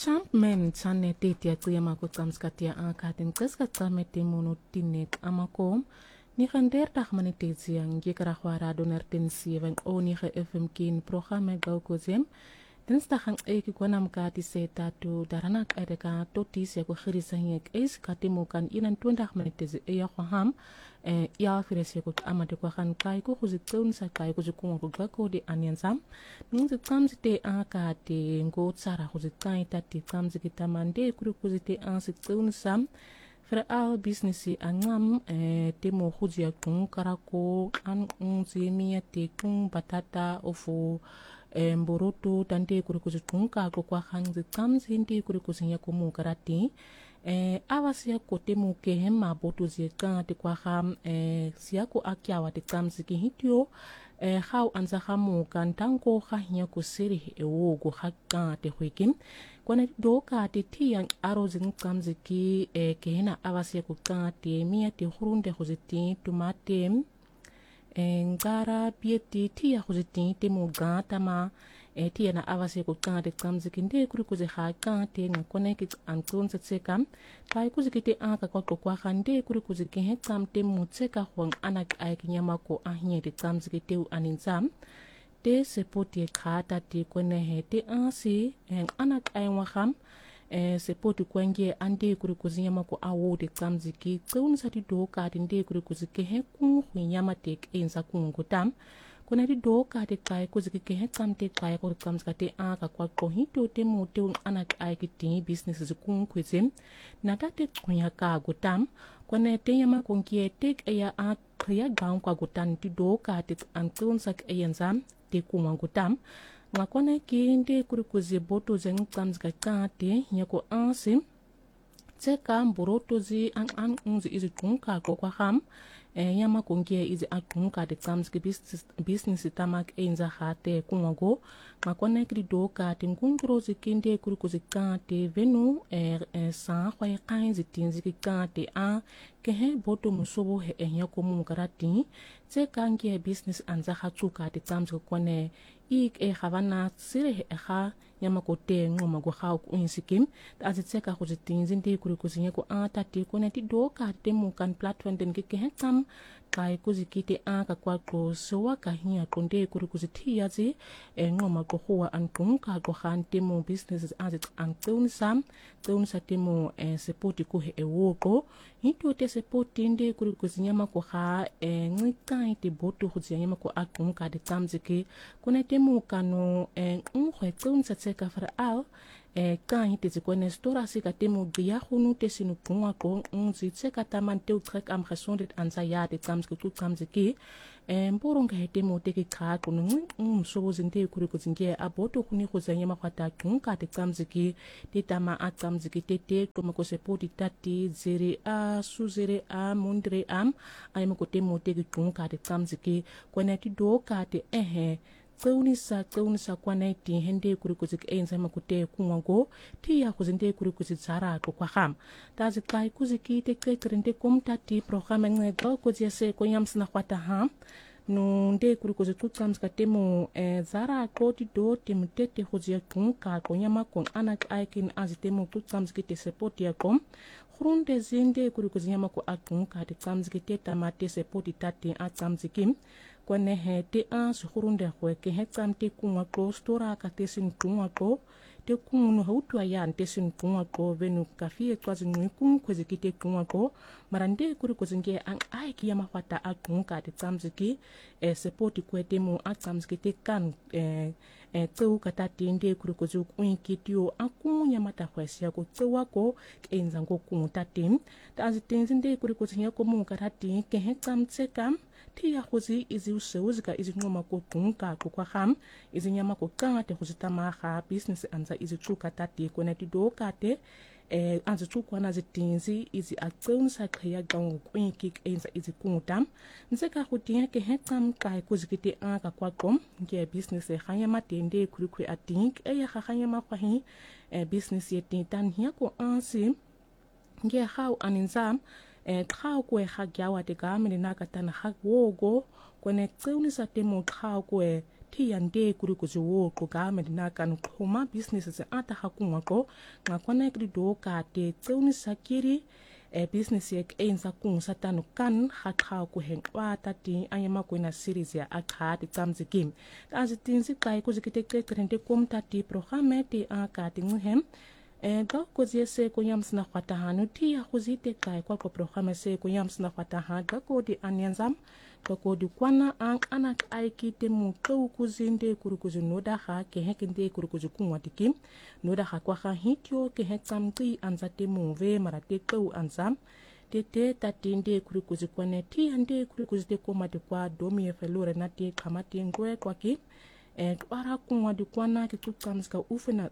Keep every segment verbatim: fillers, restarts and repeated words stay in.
Champman chane tetia tsiyama ko tsamskatia akatin tsaska tsamete mono tinek amakom ni gander dag mani tetsiang gekara khwara doner ten sievang o ni ge F M kin programme gaukozem dinsdag ang eki kwanam kati seta tu daranak edeka totis ya ko khirisangek es katimukan inan twintig minutes ya kham eh ya firese ko amade ko khan kai ko khuzitun sa kai ko zukum ko gako di anyansam nung zitamzite akati ngo tsara khuzitai tati tamzite tamande kuru khuzite ansitun sam fra al businessi angam eh temo khuzia kun karako an unzimia te kun batata ofu e mboroto tante kuri kuzitunka ko kwa hanzi tamzi ndi kuri kuzinya ko mu karati e awasia ko temu ke hema boto zeka te kwa ham e sia ko akyawa te tamzi ki hitio e how anza hamu kan tanko khahnya ko siri e wo go hakka te hwekin kwana doka te tiang arozin tamzi ki e ke hena awasia ko ka te mia te hurunde khoziti tomate ngara pieti tia khuziti te mo gata ma e tia na avase ko kante kamziki nde kuri kuze ha kante ngakone ki antun tseka kai kuzikite aka kwa kwa khande kuri kuziki he kamte mo tseka hwang anak ai kinyama ko ahnye te kamziki te aninzam te sepoti khata te kone he te asi anak ai wakham eh sepoti kwenge ande kuri kuzinyama ko awode tsamziki tseun sati doka ande kuri kuzike he ku nyama tek enza kungutam kuna di doka te kai kuzike he tsamte kai ko tsamzika te aka kwa ko hito te mote anak ai kiti business zikun kwizim na tate kunya ka gutam kuna te yama konkie tek ya a kriya gaun kwa gutan ti doka te antun sak eyanzam te kumangutam ngakone kinde kuri kuzi boto zeng tsamzika kate nyako ansim tseka mboroto zi an an unzi izi tunka ko kwa ham e yama kongie izi atunka de tsamzika business business tamak enza hate kunwago ngakone kri doka tingungro zi kinde kuri kuzi kate venu e, e sa khwae kainzi tinziki kate a kehe boto musobo he e nyako mukarati tseka ngie business anza hatsuka de tsamzika kone ik e havana sire e ha nyama ko te ngoma go ha ku insikim azitseka ko zitinzi ndi kuri kuzinye ko ata ti ko neti doka te mu kan platform den ke hetam kai kuzikite aka kwa ko sowa ka hiya konde kuri kuzithia zi e ngoma ko huwa antunka ko hante mu businesses azit antun sam tun satimo e sepoti ko he e woko hito te sepoti ndi kuri kuzinyama ko ha e ngikai te boto kuzinyama ko atunka de tamzike kuna temu kano e ngwe tun satseka fra al e kan te zikone stora sika temu dia hunu te sinu kunwa ko unzi tseka tamante utrek am gesondet anza ya de tamzike tu tamzike e mboronga hete mo te ki kha kuno um sobo zinte kuri kuzinge aboto kuni kuzanyama kwata kunka te tamzike te tama a tamzike te te kuma ko sepoti tati zere a suzere a mundre am ay mo ko temu te ki kunka te tamzike kone ti do ka te ehe tsaunisa tsaunisa kwana ti hende kuri kuzik enza makute kunwango ti ya kuzinde kuri kuzik zara ko kwa ham tazi kai kuziki te krekrende komta ti programa ngego kuzia se ko yamsna kwata ham no nde kuri kuzik tutsams ka temo e zara ko ti do ti mutete kuzia kunka ko nyama kon anak aikin azitemo tutsams ki te support ya kom khurunde zinde kuri kuzinyama ko akunka te tsams ki te tamate support tati a tsams kim kone he te a suhurunde kwe ke he tsamte kunga ko stora ka te sin kunga ko te kunga hautua ya te sin kunga ko venu kafie kwa zinui kunga kwezi ki te kunga ko marande kuri kuzinge ang ai ki yama wata a kunga te tsamziki e sepoti kwe te mu a tsamziki te kan e e tau kata tende kuri kuzu kuinki tio a kunya mata kwesi ya ko tsewa ko enza ngo kunga tatim ta azitenzinde kuri kuzinge ko mu karati ke he tsamtsekam tia khuzi izi usewuzika izi ngoma ko tunka ko kwa ham izi nyama ko kangate khuzitama ha business anza izi tsuka tati ko nati do kate eh anza tsukwa na zitinzi izi atseunsa khaya gawo kwinki enza izi kungutam nseka khutinga ke hetam kai kuzikite aka kwa kom nge business e khanya matende kuri kuri atink e ya khanya ma kwahi eh business yetin tan hiya ko ansi nge how aninzam e khao ko e khagyawa te gamene nakatana hagwogo kone tseunisa temo khao ko e tia nde kuri kuziwo kugame dina kan khoma business se ata hakungwa ko ngakwana kri do ka te tseuni sakiri e business ye enza kung satanu kan hakha ku henkwa tati ayema ko na series ya akha ti tsamzi kim azitinzi kai kuzikite krente kom tati programme ti aka ti nghem e ga ko se ko yams na khwata hanu ti ya kuzite kai kwa ko programme se ko yams na khwata ha ga ko di anyanzam ga ko di kwana an anak aiki te mu ko kuzinde kuru kuzunoda ha ke hekinde kuru kuzukunwa tikim noda ha kwa ha hityo ke heksamti anzate mu ve marate ko anzam tete tatinde kuru kuzikwane ti ande kuru kuzite ko mate kwa domi e felore na te kamati ngwe kwa ki e kwara kunwa di kwana ki tukkamska ufena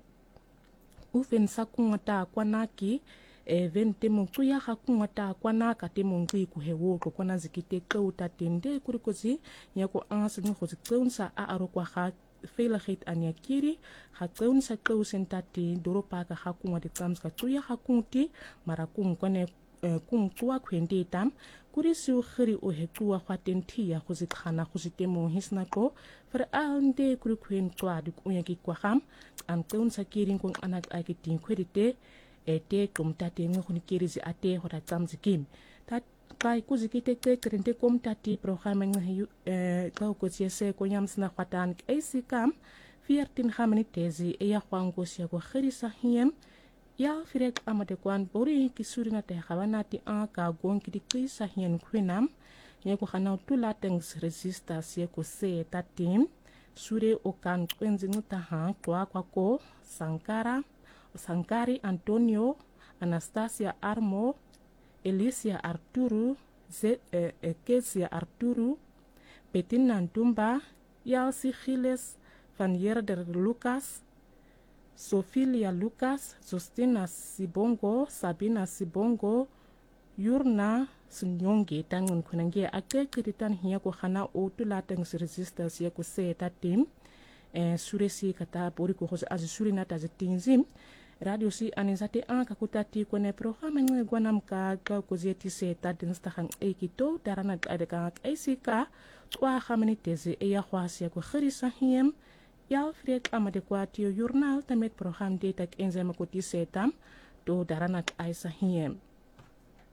ufen sakungata kwanaki e vente muntu ya hakungata kwanaka te muntu ku hewo ko kwana zikite ko tatende kurikozi yako ansa ngo zikunsa a aro kwa ha veiligheid aan yakiri hakun sa ko sentati doropa ka hakungwa de tsamska tuya hakunti marakung kwane kung tua kwende tam kurisu khiri o hetua khatentia khuzikkhana khuzitemo hisna ko fer ande kuri kwen twa di kunya ki kwa kham an kun sakirin kung anak akitin kwedite ete komtate ngo khuni kirizi ate hora tsamzi kim tat kai kuzikite ke krente komtati programme ngo eh ka ko siese ko yamsna khatan ac kam viertien khamani tezi e ya khwango sia ko khiri sahiem ya firek amade kwan bori ki surina te khawana ti an ka gon ki di sa hien kwinam ye ko khana tula tens resistance ye ko se tatim sure o kan kwenzi nguta ha kwa kwa ko sankara sankari antonio anastasia armo elisia arturu ze eh, eh, kesia arturu petina ntumba yalsi giles van yerder lucas Sofilia Lucas, Justina Sibongo, Sabina Sibongo, Yurna Sunyonge tangun kunange ake kiritan hiya ko khana o tulatang resistance ya ko se tatim eh suresi kata bori ko khos az surina ta tinzim radio si anizate an ka kutati ko ne programme ngwe gwanam ka ka ko zeti se tatin stahan ekito darana adeka asika twa khamani teze e ya khwasi ko khirisa hiem ya frek amade kwatio journal tamet program detak enzema koti setam do daranak aisa hiem